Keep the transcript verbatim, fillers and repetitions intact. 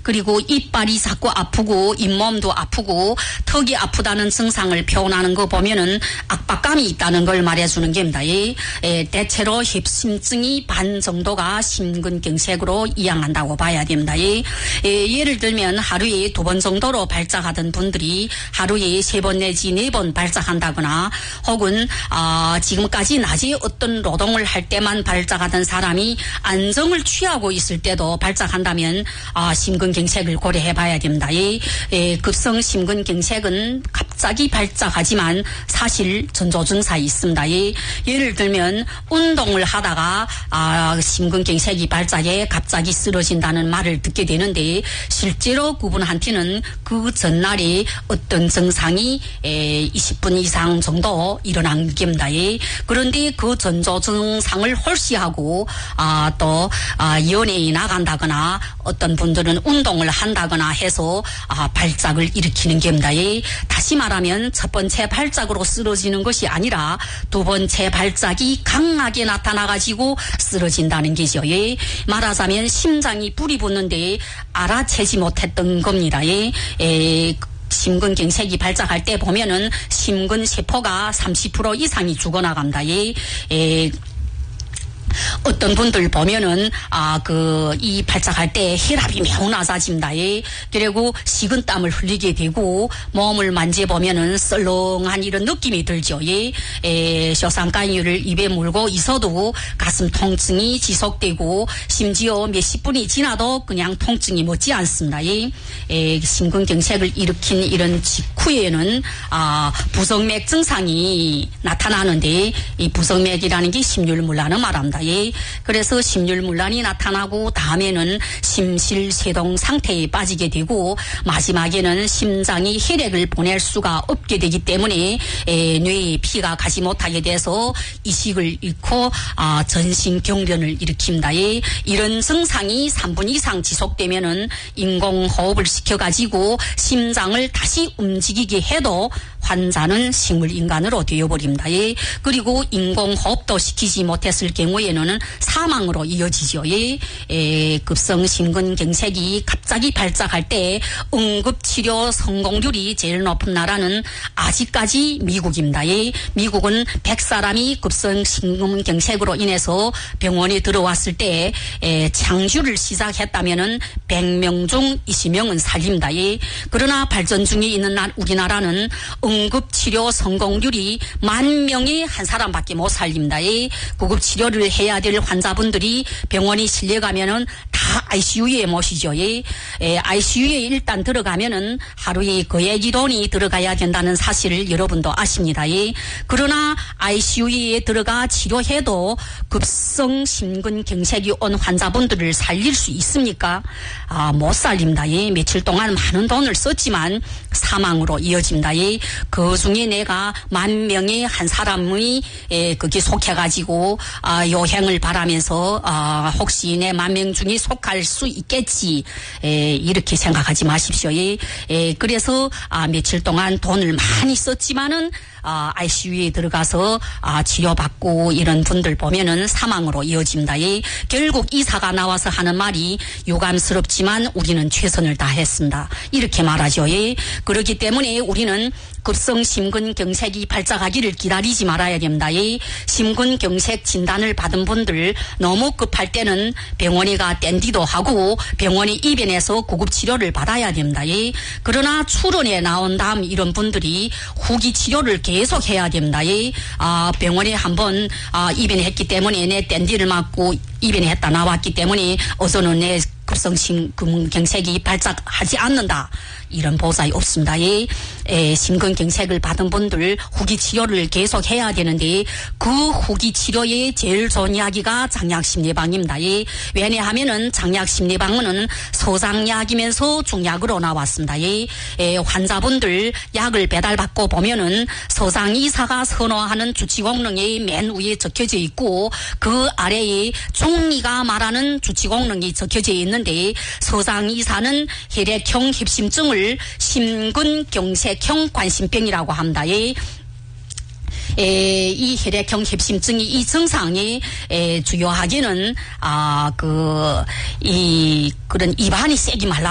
그리고 이빨이 자꾸 아프고 잇몸도 아프고 턱이 아프다는 증상을 표현하는 거 보면은 압박감이 있다는 걸 말해주는 겁니다. 예, 대체로 협심증이 반 정도가 심근경색으로 이양한다고 봐야 됩니다. 예, 예, 예를 들면 하루에 두 번 정도로 발작하던 분들이 하루에 세 번 내지 네 번 발작한다거나 혹은 아, 지금까지 낮에 어떤 노동을 할 때만 발작하던 사람이 안정을 취하고 있을 때도 발작한다면 아, 심근경색을 고려해 봐야 됩니다. 예, 예, 급성 심근경색은 갑자기 발작하지만 사실 전조증상이 있습니다. 예, 예를 들면 운동을 하다가 아, 심근경색이 발작해 갑자기 쓰러진다는 말을 듣게 되는데 실제로 그분한테는 그 전날에 어떤 증상이 에, 이십 분 이상 정도 일어난 겁니다. 예. 그런데 그 전조 증상을 hol시하고 아, 또 아, 연애에 나간다거나 어떤 분들은 운동을 한다거나 해서 아, 발작을 일으키는 겁니다. 예. 다시 말하면 첫 번째 발작으로 쓰러지는 것이 아니라 두 번째 발작이 강하게 나타나가지고 쓰러진다는 게죠. 예. 말하자면 심장이 불이 붙는데 알아채지 못했던 겁니다. 예. 에, 심근경색이 발작할 때 보면은 심근세포가 삼십 퍼센트 이상이 죽어나갑니다. 예. 에, 어떤 분들 보면은 아 그 이 발작할 때 혈압이 매우 낮아집니다. 예. 그리고 식은땀을 흘리게 되고 몸을 만져보면은 썰렁한 이런 느낌이 들죠. 예. 에, 쇼상가인유를 입에 물고 있어도 가슴 통증이 지속되고 심지어 몇십 분이 지나도 그냥 통증이 멎지 않습니다. 예. 에, 심근경색을 일으킨 이런 직후에는 아 부성맥 증상이 나타나는데 이 부성맥이라는 게 심율문란을 말합니다. 예. 그래서 심율문란이 나타나고 다음에는 심실세동 상태에 빠지게 되고 마지막에는 심장이 혈액을 보낼 수가 없게 되기 때문에 에, 뇌에 피가 가지 못하게 돼서 이식을 잃고 아, 전신경련을 일으킵니다. 예. 이런 증상이 삼 분 이상 지속되면은 인공호흡을 시켜가지고 심장을 다시 움직이게 해도 환자는 식물인간으로 되어버립니다. 예. 그리고 인공호흡도 시키지 못했을 경우에는 사망으로 이어지죠. 예. 에, 급성 심근경색이 갑자기 발작할 때 응급치료 성공률이 제일 높은 나라는 아직까지 미국입니다. 예. 미국은 백 사람이 급성 심근경색으로 인해서 병원에 들어왔을 때 에, 창주를 시작했다면은 백 명 중 이십 명은 살립니다. 예. 그러나 발전 중에 있는 우리나라는 응급치료 성공률이 만 명이 한 사람밖에 못 살립니다. 예. 구급치료를 해야 될 환자분들이 병원에 실려가면은 다 아이씨유에 모시죠. 예. 에, 아이씨유에 일단 들어가면은 하루에 거액의 돈이 들어가야 된다는 사실을 여러분도 아십니다. 예. 그러나 아이씨유에 들어가 치료해도 급성 심근경색이 온 환자분들을 살릴 수 있습니까? 아, 못 살립니다. 예. 며칠 동안 많은 돈을 썼지만 사망으로 이어집니다. 예. 그 중에 내가 만 명의 한 사람의 에, 그게 속해가지고 아, 요행을 바라면서 아, 혹시 내 만 명 중에 속할 수 있겠지 에, 이렇게 생각하지 마십시오. 예. 에, 그래서 아, 며칠 동안 돈을 많이 썼지만은 아, 아이씨유에 들어가서 아, 치료받고 이런 분들 보면은 사망으로 이어집니다. 예. 결국 의사가 나와서 하는 말이 유감스럽지만 우리는 최선을 다했습니다. 이렇게 말하죠. 예. 그렇기 때문에 우리는 급성 심근경색이 발작하기를 기다리지 말아야 됩니다. 예. 심근경색 진단을 받은 분들 너무 급할 때는 병원에 가 댄디도 하고 병원에 입원해서 구급치료를 받아야 됩니다. 예. 그러나 출원에 나온 다음 이런 분들이 후기 치료를 계속 해야 됩니다. 예. 아, 병원에 한번 아, 입원했기 때문에 내 댄디를 맞고 입원했다 나왔기 때문에 어서는 내 급성 심근경색이 발작하지 않는다. 이런 보장이 없습니다. 예. 에, 심근경색을 받은 분들 후기 치료를 계속 해야 되는데 그 후기 치료에 제일 좋은 약이가 장약심리방입니다. 예. 왜냐하면은 장약심리방은 소장약이면서 중약으로 나왔습니다. 예. 에, 환자분들 약을 배달받고 보면은 소장의사가 선호하는 주치공릉이 맨 위에 적혀져 있고 그 아래에 중의가 말하는 주치공릉이 적혀져 있는데 소장의사는 혈액형 협심증을 심근경색형 관심병이라고 합니다. 예. 에, 이 혈액형 협심증이 이 증상이 에, 주요하게는 아, 그, 이 그런 입안이 세기 말라.